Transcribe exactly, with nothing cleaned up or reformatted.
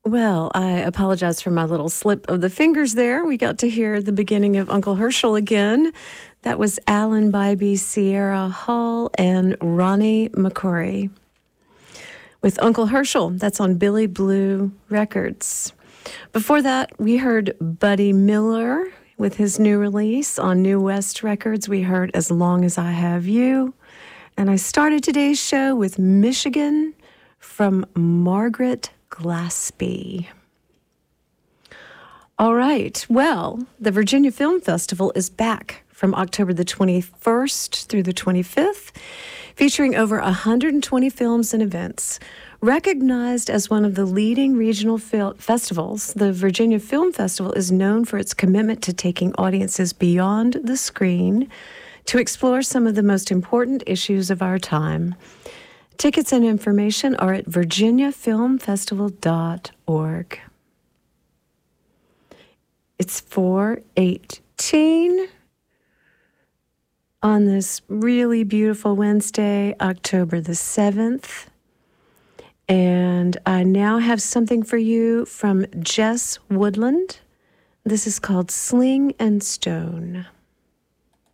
Well, I apologize for my little slip of the fingers there. We got to hear the beginning of Uncle Herschel again. That was Alan Bybee, Sierra Hall, and Ronnie McCoury with Uncle Herschel. That's on Billy Blue Records. Before that, we heard Buddy Miller with his new release on New West Records. We heard As Long as I Have You. And I started today's show with Michigan from Margaret Glaspie. All right. Well, the Virginia Film Festival is back from October the twenty-first through the twenty-fifth, featuring over one hundred twenty films and events. Recognized as one of the leading regional fil- festivals, the Virginia Film Festival is known for its commitment to taking audiences beyond the screen to explore some of the most important issues of our time. Tickets and information are at virginia film festival dot org. It's four eighteen on this really beautiful Wednesday, October the seventh. And I now have something for you from Jess Woodland. This is called Sling and Stone.